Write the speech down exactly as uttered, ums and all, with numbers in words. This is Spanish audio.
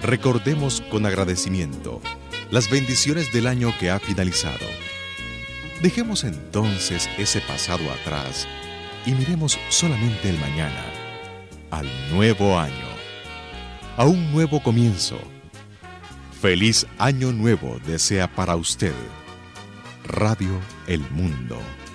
Recordemos con agradecimiento las bendiciones del año que ha finalizado. Dejemos entonces ese pasado atrás y miremos solamente el mañana, al nuevo año, a un nuevo comienzo. Feliz Año Nuevo desea para usted Radio El Mundo.